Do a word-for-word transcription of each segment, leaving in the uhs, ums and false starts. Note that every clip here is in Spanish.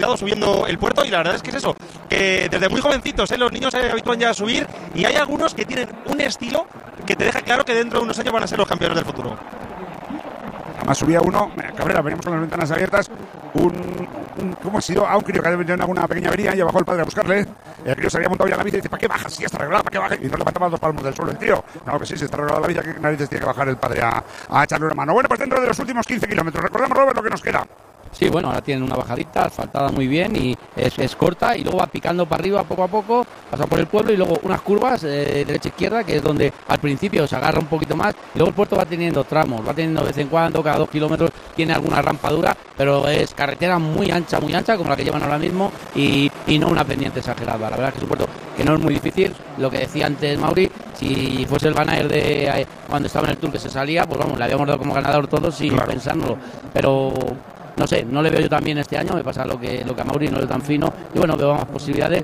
cuidado subiendo el puerto, y la verdad es que es eso, que desde muy jovencitos, ¿eh? Los niños se habitúan ya a subir, y hay algunos que tienen un estilo que te deja claro que dentro de unos años van a ser los campeones del futuro. Además subía uno, Cabrera, veníamos con las ventanas abiertas, un, un ¿cómo ha sido? A un crío que ha tenido alguna pequeña avería, y bajó el padre a buscarle. El crío se había montado ya en la bici y dice: ¿para qué bajas? Si ya está arreglada, ¿para qué bajas? Y no levantaba los palmos del suelo el tío. No, que sí, si está arreglada la bici, ¿qué narices tiene que bajar el padre a, a echarle una mano? Bueno, pues dentro de los últimos quince kilómetros, recordamos, Robert, lo que nos queda. Sí, bueno, ahora tienen una bajadita asfaltada muy bien y es, es corta, y luego va picando para arriba poco a poco, pasa por el pueblo y luego unas curvas eh, derecha-izquierda, que es donde al principio se agarra un poquito más, y luego el puerto va teniendo tramos, va teniendo de vez en cuando, cada dos kilómetros tiene alguna rampa dura, pero es carretera muy ancha, muy ancha, como la que llevan ahora mismo, y, y no una pendiente exagerada. La verdad es que es un puerto que no es muy difícil. Lo que decía antes Mauri, si fuese el Van Aert de eh, cuando estaba en el Tour que se salía, pues vamos, le habíamos dado como ganador todos sin claro. pensándolo, pero no sé, no le veo yo tan bien este año, me pasa lo que, lo que a Mauri, no es tan fino, y bueno, veo más posibilidades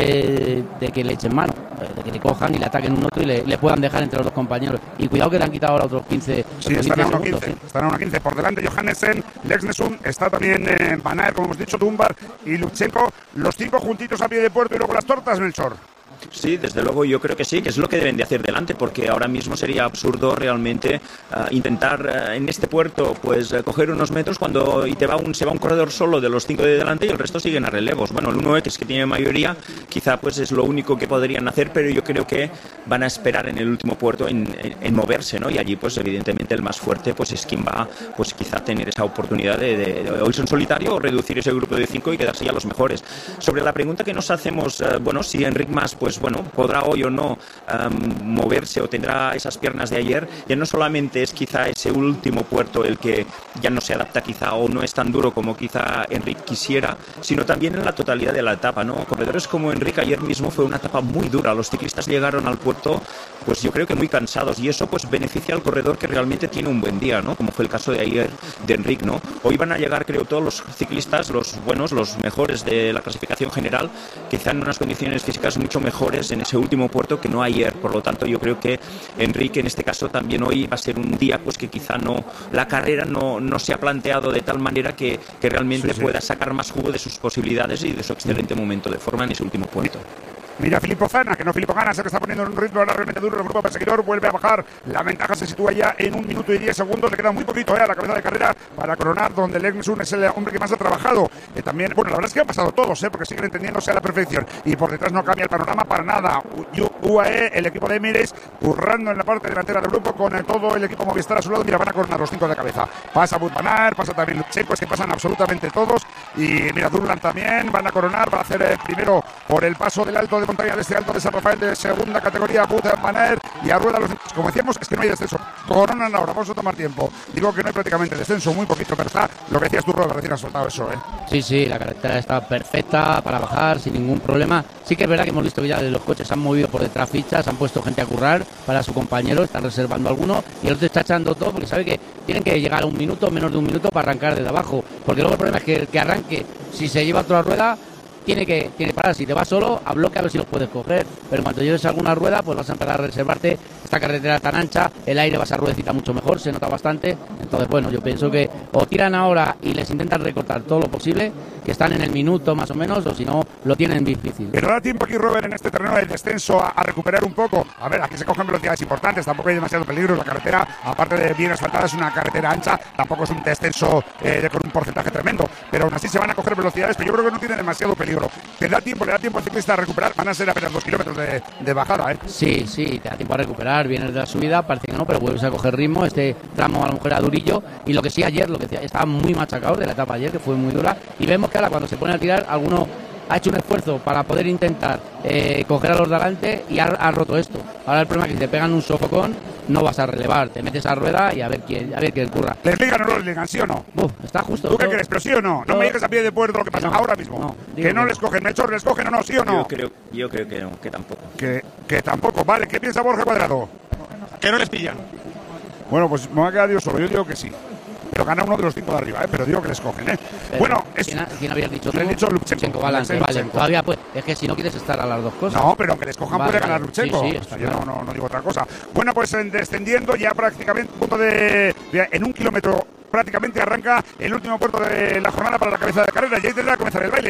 eh, de que le echen mano, de que le cojan y le ataquen un otro y le, le puedan dejar entre los dos compañeros. Y cuidado que le han quitado ahora otros quince. Sí, están a uno quince, sí. Están a uno quince. Por delante Johannesen, Lexnesund, está también eh, Van Aert, como hemos dicho, Dunbar y Lutsenko, los cinco juntitos a pie de puerto, y luego las tortas, Melchor. Sí, desde luego yo creo que sí, que es lo que deben de hacer delante, porque ahora mismo sería absurdo realmente uh, intentar uh, en este puerto pues uh, coger unos metros cuando y te va un, se va un corredor solo de los cinco de delante y el resto siguen a relevos. Bueno, el uno X, que tiene mayoría, quizá pues es lo único que podrían hacer, pero yo creo que van a esperar en el último puerto en, en, en moverse, ¿no? Y allí pues evidentemente el más fuerte pues es quien va pues quizá tener esa oportunidad de, de, de irse en solitario o reducir ese grupo de cinco y quedarse ya los mejores. Sobre la pregunta que nos hacemos, uh, bueno, si Enric Mas pues bueno, podrá hoy o no um, moverse o tendrá esas piernas de ayer, ya no solamente es quizá ese último puerto el que ya no se adapta quizá o no es tan duro como quizá Enric quisiera, sino también en la totalidad de la etapa, ¿no? Corredores como Enric ayer mismo fue una etapa muy dura, los ciclistas llegaron al puerto pues yo creo que muy cansados, y eso pues beneficia al corredor que realmente tiene un buen día, ¿no? Como fue el caso de ayer de Enric, ¿no? Hoy van a llegar, creo, todos los ciclistas, los buenos, los mejores de la clasificación general, quizá en unas condiciones físicas mucho mejores en ese último puerto que no ayer. Por lo tanto, yo creo que Enric en este caso también hoy va a ser un día pues que quizá no, la carrera no, no se ha planteado de tal manera que, que realmente sí, sí. pueda sacar más jugo de sus posibilidades y de su excelente momento de forma en ese último puerto. Mira Filippo Ganna, que no Filippo Ganna, se que está poniendo en un ritmo ahora realmente duro el grupo perseguidor, vuelve a bajar, la ventaja se sitúa ya en un minuto y diez segundos, le queda muy poquito eh, a la cabeza de carrera para coronar, donde Lexnesund es el hombre que más ha trabajado. Eh, también, bueno, la verdad es que han pasado todos, eh, porque siguen entendiéndose a la perfección, y por detrás no cambia el panorama para nada. U A E, el equipo de Emirates, currando en la parte delantera del grupo con eh, todo el equipo Movistar a su lado. Mira, van a coronar los cinco de cabeza. Pasa Wout van Aert, pasa también Lutsenko, es que pasan absolutamente todos, y mira, Durland también, van a coronar, va a hacer eh, primero por el paso del alto de montaña de este alto de San Rafael de segunda categoría, Wout van Aert, y a rueda los, como decíamos, es que no hay descenso, coronan ahora, vamos a tomar tiempo, digo que no hay prácticamente descenso, muy poquito, pero está, lo que decías tú, Robert, recién has soltado eso, ¿eh? Sí, sí, la carretera está perfecta para bajar sin ningún problema. Sí que es verdad que hemos visto que ya los coches han movido por detrás fichas, han puesto gente a currar para su compañero, están reservando alguno, y el otro está echando todo porque sabe que tienen que llegar a un minuto, menos de un minuto para arrancar desde abajo, porque luego el problema es que el que arranque, si se lleva otra rueda, tiene que, tiene que parar. Si te vas solo, a bloque a ver si los puedes coger, pero en cuanto lleves alguna rueda, pues vas a empezar a reservarte. Esta carretera tan ancha, el aire va a ser ruedecita mucho mejor, se nota bastante. Entonces, bueno, yo pienso que o tiran ahora y les intentan recortar todo lo posible, que están en el minuto más o menos, o si no, lo tienen difícil. Pero da tiempo aquí, Robert, en este terreno del descenso a, a recuperar un poco. A ver, aquí se cogen velocidades importantes, tampoco hay demasiado peligro. La carretera, aparte de bien asfaltada, es una carretera ancha, tampoco es un descenso eh, de, con un porcentaje tremendo, pero aún así se van a coger velocidades, pero yo creo que no tiene demasiado peligro. Te da tiempo, le da tiempo al ciclista a recuperar, van a ser apenas dos kilómetros de, de bajada, ¿eh? Sí, sí, te da tiempo a recuperar, vienes de la subida, parece que no, pero vuelves a coger ritmo, este tramo a lo mejor era durillo, y lo que sí ayer, lo que decía, estaba muy machacado de la etapa ayer, que fue muy dura, y vemos que ahora cuando se pone a tirar, alguno ha hecho un esfuerzo para poder intentar eh, coger a los de adelante y ha, ha roto esto. Ahora el problema es que si te pegan un sofocón, no vas a relevar, te metes a rueda y a ver quién, a ver quién curra. ¿Les ligan o no les ligan, sí o no? Uf, está justo. ¿Tú qué crees, pero sí o no? No todo... me digas a pie de puerto lo que pasa no, ahora mismo. No, que no que... les cogen, Melchor, ¿les cogen o no, sí o no? Yo creo, yo creo que no, que tampoco. Que, que tampoco, vale. ¿Qué piensa Borja Cuadrado? Que no les pillan. Bueno, pues me va a quedar yo solo, yo digo que sí. Pero gana uno de los cinco de arriba, ¿eh? Pero digo que les cogen, ¿eh? Pero, bueno, es... ¿quién, ¿quién habías dicho? Le he dicho Lutsenko. Vale, vale, todavía pues, es que si no quieres estar a las dos cosas. No, pero aunque les cojan vale, puede ganar Lutsenko. Sí, sí, o sea, yo no, no, no digo otra cosa. Bueno, pues en descendiendo ya prácticamente punto de, de en un kilómetro prácticamente arranca el último puerto de la jornada para la cabeza de carrera y ahí tendrá que comenzar el baile.